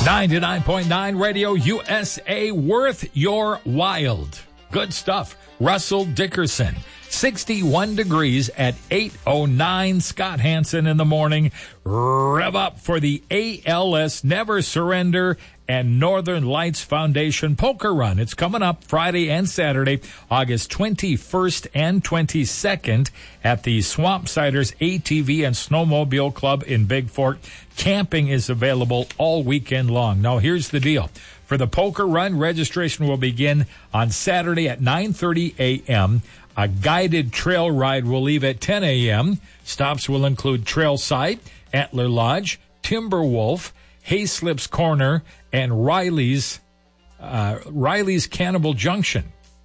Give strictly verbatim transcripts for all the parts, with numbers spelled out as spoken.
ninety-nine point nine Radio U S A, worth your wild. Good stuff. Russell Dickerson. sixty-one degrees at eight oh nine. Scott Hansen in the morning. Rev up for the A L S Never Surrender and Northern Lights Foundation Poker Run. It's coming up Friday and Saturday, August twenty-first and twenty-second at the Swampsiders A T V and Snowmobile Club in Big Fork. Camping is available all weekend long. Now, here's the deal. For the Poker Run, registration will begin on Saturday at nine thirty a.m. A guided trail ride will leave at ten a.m. Stops will include Trailside, Antler Lodge, Timberwolf, Hayslips Corner, and Riley's uh, Riley's Cannibal Junction.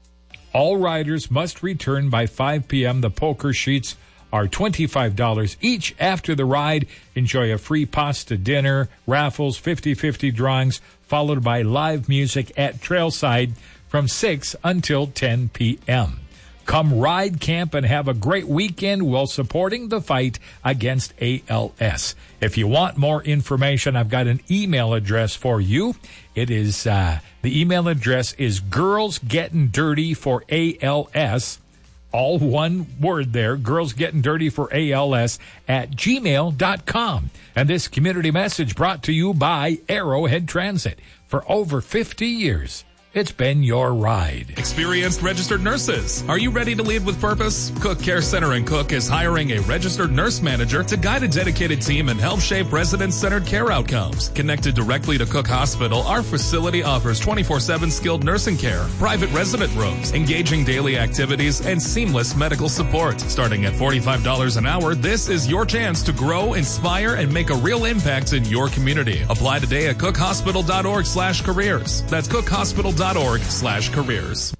All riders must return by five p.m. The poker sheets are twenty-five dollars each. After the ride, enjoy a free pasta dinner, raffles, fifty-fifty drawings, followed by live music at Trailside from six until ten p.m. Come ride, camp, and have a great weekend while supporting the fight against A L S. If you want more information, I've got an email address for you. It is, uh, the email address is Girls Getting Dirty for A L S. All one word there, Girls Getting Dirty for A L S at gmail dot com. And this community message brought to you by Arrowhead Transit. For over fifty years, it's been your ride. Experienced registered nurses. Are you ready to lead with purpose? Cook Care Center in Cook is hiring a registered nurse manager to guide a dedicated team and help shape resident-centered care outcomes. Connected directly to Cook Hospital, our facility offers twenty-four seven skilled nursing care, private resident rooms, engaging daily activities, and seamless medical support. Starting at forty-five dollars an hour, this is your chance to grow, inspire, and make a real impact in your community. Apply today at cookhospital.org slash careers. That's cookhospital.org slash careers.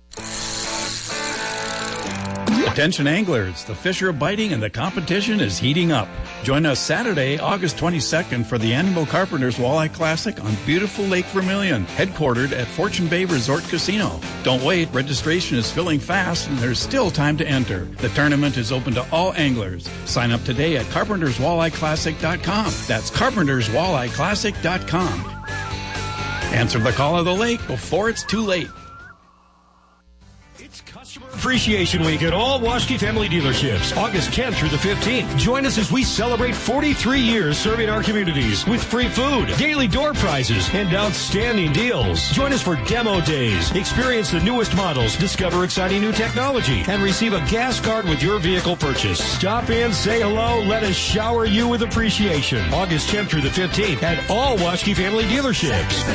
Attention anglers, the fish are biting and the competition is heating up. Join us Saturday, August twenty-second for the annual Carpenters Walleye Classic on beautiful Lake Vermilion, headquartered at Fortune Bay Resort Casino. Don't wait, registration is filling fast and there's still time to enter. The tournament is open to all anglers. Sign up today at carpenters walleye classic dot com. That's carpenters walleye classic dot com. Answer the call of the lake before it's too late. It's Customer Appreciation Week at all Waschke Family Dealerships, August tenth through the fifteenth. Join us as we celebrate forty-three years serving our communities with free food, daily door prizes, and outstanding deals. Join us for demo days. Experience the newest models, discover exciting new technology, and receive a gas card with your vehicle purchase. Stop in, say hello, let us shower you with appreciation. August tenth through the fifteenth at all Waschke Family Dealerships.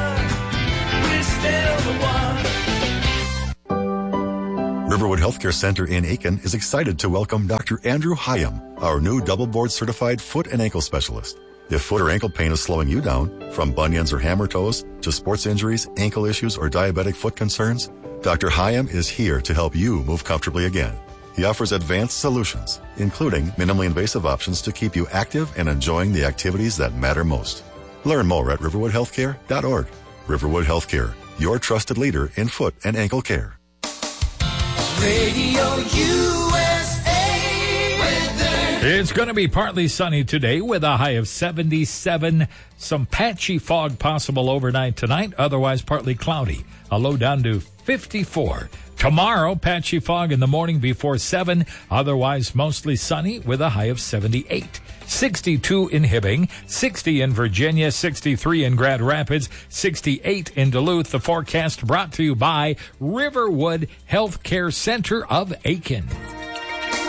Riverwood Healthcare Center in Aiken is excited to welcome Doctor Andrew Hyam, our new double board certified foot and ankle specialist. If foot or ankle pain is slowing you down, from bunions or hammer toes to sports injuries, ankle issues, or diabetic foot concerns, Doctor Hyam is here to help you move comfortably again. He offers advanced solutions, including minimally invasive options to keep you active and enjoying the activities that matter most. Learn more at riverwood healthcare dot org. Riverwood Healthcare, your trusted leader in foot and ankle care. Radio U S A weather. It's going to be partly sunny today with a high of seventy-seven. Some patchy fog possible overnight tonight, otherwise partly cloudy. A low down to fifty-four. Tomorrow, patchy fog in the morning before seven, otherwise mostly sunny with a high of seventy-eight. sixty-two in Hibbing, sixty in Virginia, sixty-three in Grand Rapids, sixty-eight in Duluth. The forecast brought to you by Riverwood Healthcare Center of Aiken.